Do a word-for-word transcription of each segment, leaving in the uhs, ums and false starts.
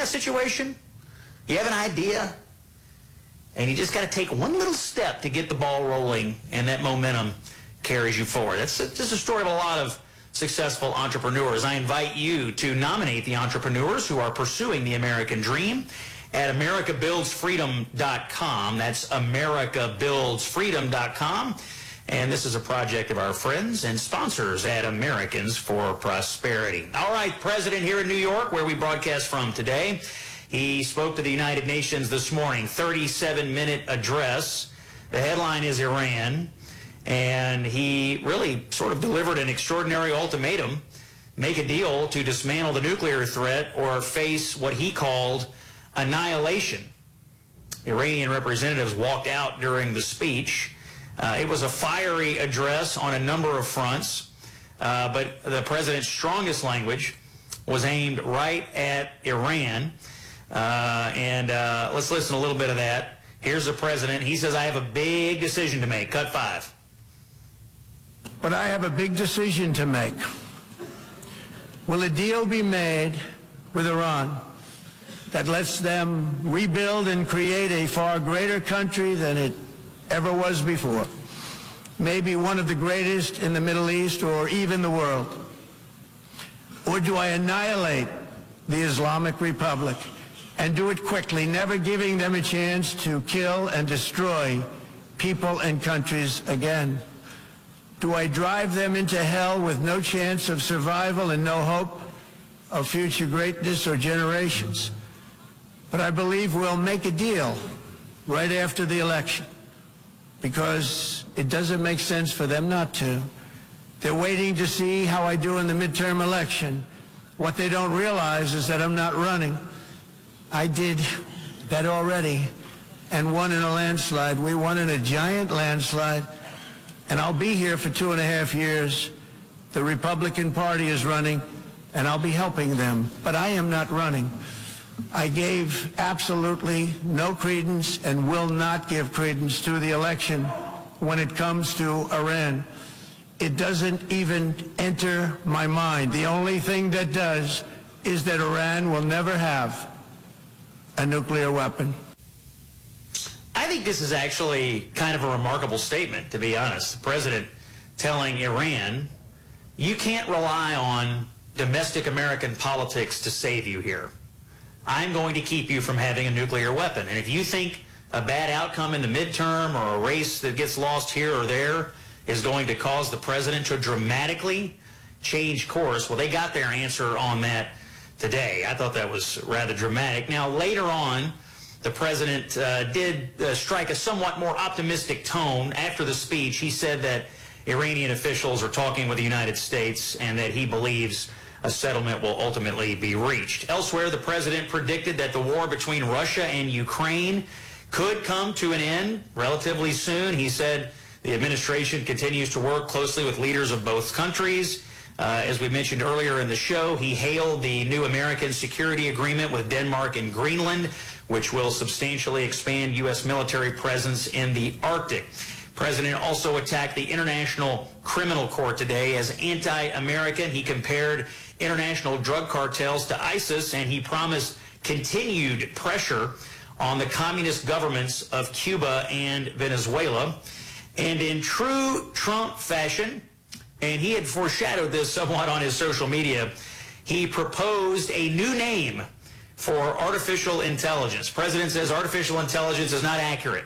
that situation? You have an idea, and you just got to take one little step to get the ball rolling, and that momentum carries you forward. That's just a story of a lot of successful entrepreneurs. I invite you to nominate the entrepreneurs who are pursuing the American dream at America Builds Freedom dot com. That's America Builds Freedom dot com. And this is a project of our friends and sponsors at Americans for Prosperity. All right, President here in New York, where we broadcast from today. He spoke to the United Nations this morning, thirty-seven minute address. The headline is Iran. And he really sort of delivered an extraordinary ultimatum: make a deal to dismantle the nuclear threat or face what he called annihilation. Iranian representatives walked out during the speech. Uh, it was a fiery address on a number of fronts, uh, but the president's strongest language was aimed right at Iran. Uh, and uh, let's listen to a little bit of that. Here's the president. He says, I have a big decision to make. Cut five. But I have a big decision to make. Will a deal be made with Iran that lets them rebuild and create a far greater country than it ever was before? Maybe one of the greatest in the Middle East or even the world? Or do I annihilate the Islamic Republic and do it quickly, never giving them a chance to kill and destroy people and countries again? Do I drive them into hell with no chance of survival and no hope of future greatness or generations? But I believe we'll make a deal right after the election, because it doesn't make sense for them not to. They're waiting to see how I do in the midterm election. What they don't realize is that I'm not running. I did that already and won in a landslide. We won in a giant landslide. And I'll be here for two and a half years. The Republican Party is running, and I'll be helping them. But I am not running. I gave absolutely no credence and will not give credence to the election when it comes to Iran. It doesn't even enter my mind. The only thing that does is that Iran will never have a nuclear weapon. I think this is actually kind of a remarkable statement, to be honest. The president telling Iran, you can't rely on domestic American politics to save you here. I'm going to keep you from having a nuclear weapon. And if you think a bad outcome in the midterm or a race that gets lost here or there is going to cause the president to dramatically change course, well, they got their answer on that today. I thought that was rather dramatic. Now, later on, the president uh, did uh, strike a somewhat more optimistic tone after the speech. He said that Iranian officials are talking with the United States and that he believes a settlement will ultimately be reached. Elsewhere, the president predicted that the war between Russia and Ukraine could come to an end relatively soon. He said the administration continues to work closely with leaders of both countries. Uh, as we mentioned earlier in the show, he hailed the new American security agreement with Denmark and Greenland, which will substantially expand U S military presence in the Arctic. The president also attacked the International Criminal Court today as anti-American. He compared international drug cartels to ISIS, and he promised continued pressure on the communist governments of Cuba and Venezuela. And in true Trump fashion, and he had foreshadowed this somewhat on his social media, he proposed a new name for artificial intelligence. The president says artificial intelligence is not accurate,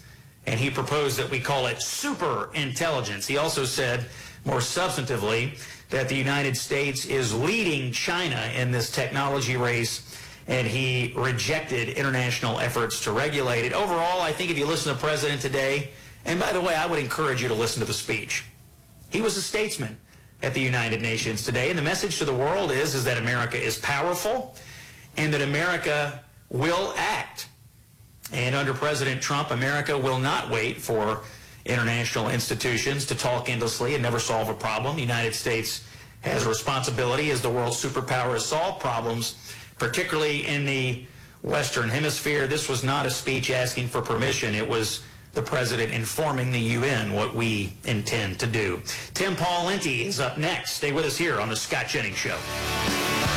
and he proposed that we call it super intelligence. He also said, more substantively, that the United States is leading China in this technology race, and he rejected international efforts to regulate it. Overall, I think if you listen to the president today, and by the way, I would encourage you to listen to the speech. He was a statesman at the United Nations today, and the message to the world is, is that America is powerful and that America will act. And under President Trump, America will not wait for international institutions to talk endlessly and never solve a problem. The United States has a responsibility as the world's superpower to solve problems, particularly in the Western Hemisphere. This was not a speech asking for permission. It was the president informing the U N what we intend to do. Tim Pawlenty is up next. Stay with us here on the Scott Jennings Show.